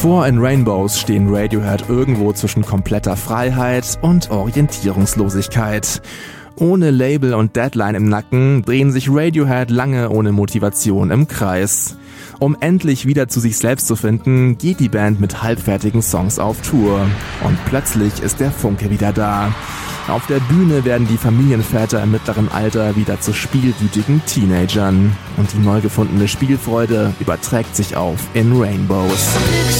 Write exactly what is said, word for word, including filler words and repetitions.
Vor In Rainbows stehen Radiohead irgendwo zwischen kompletter Freiheit und Orientierungslosigkeit. Ohne Label und Deadline im Nacken drehen sich Radiohead lange ohne Motivation im Kreis. Um endlich wieder zu sich selbst zu finden, geht die Band mit halbfertigen Songs auf Tour. Und plötzlich ist der Funke wieder da. Auf der Bühne werden die Familienväter im mittleren Alter wieder zu spielwütigen Teenagern. Und die neu gefundene Spielfreude überträgt sich auf In Rainbows.